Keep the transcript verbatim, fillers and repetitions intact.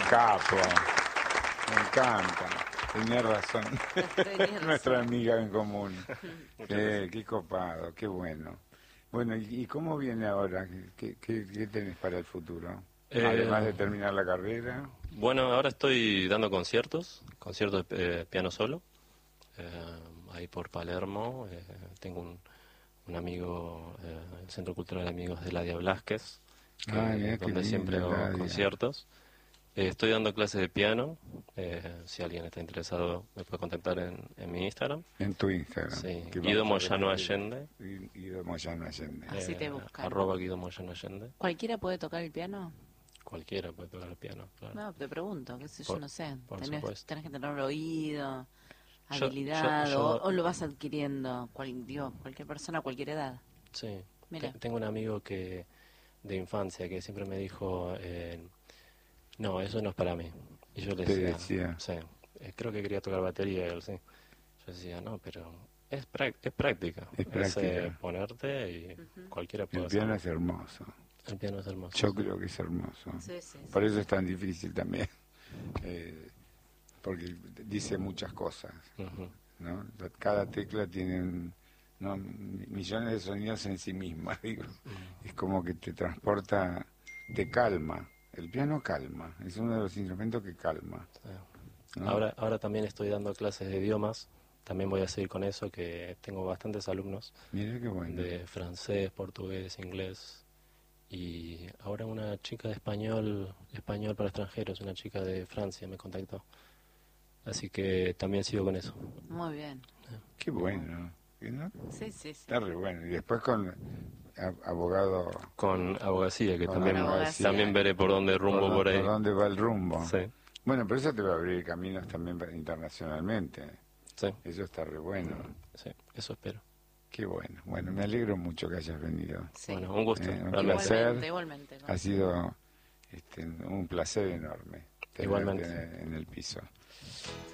capo. Me encanta. Tenés razón. Nuestra amiga en común. Eh, qué copado, qué bueno. Bueno, ¿y, y cómo viene ahora? ¿Qué, qué, qué tenés para el futuro? Eh, Además de terminar la carrera. Bueno, ahora estoy dando conciertos, conciertos de eh, piano solo, eh, ahí por Palermo. Eh, tengo un, un amigo, eh, el Centro Cultural de Amigos de Ladia Blasquez, que, Ah, mira, qué donde lindo, siempre hago Ladia. conciertos. Eh, estoy dando clases de piano. Eh, si alguien está interesado me puede contactar en, en mi Instagram. En tu Instagram. Sí, que Guido vamos a Moyano repetir. Allende. Gui- Guido Moyano Allende. Así te eh, buscan. Arroba Guido Moyano Allende. ¿Cualquiera puede tocar el piano? Cualquiera puede tocar el piano, claro. No, te pregunto, qué sé yo, Por- no sé. por Tenés, supuesto. tenés que tener el oído, Yo- habilidad, yo- yo- o, o lo vas adquiriendo, cual, digo, cualquier persona a cualquier edad. Sí. Mira. Te- Tengo un amigo que de infancia que siempre me dijo, eh, no, eso no es para mí. Y yo le Te decía, decía. sí, eh, creo que quería tocar batería, y él sí. Yo decía, no, pero es, prac- es práctica. Es práctica. eh, ponerte y cualquiera puede El piano es hacerlo. hermoso. El piano es hermoso. Yo sí. creo que es hermoso. Sí, sí, sí. Por eso es tan difícil también. Eh, porque dice muchas cosas, Ujú. ¿no? Cada tecla tiene un- ¿no? millones de sonidos en sí misma, digo. Es como que te transporta, te calma. El piano calma, es uno de los instrumentos que calma. Sí. ¿no? Ahora, ahora también estoy dando clases de idiomas. También voy a seguir con eso, que tengo bastantes alumnos Mira qué bueno. de francés, portugués, inglés. Y ahora una chica de español, español para extranjeros, una chica de Francia me contactó. Así que también sigo con eso. Muy bien. Qué bueno, ¿no? Sí, sí, sí. Está re bueno. Y después con a- abogado... Con abogacía, que Con también, abogacía. también veré por dónde rumbo ¿Por, por ahí. por dónde va el rumbo? Sí, Bueno, pero eso te va a abrir caminos también para- internacionalmente. sí, Eso está re bueno. sí, eso espero. Qué bueno. Bueno, me alegro mucho que hayas venido. Sí. Bueno, un gusto, Eh, un realmente. placer. Igualmente, igualmente. ¿no? Ha sido este, un placer enorme tenerte Igualmente. en el- en el piso.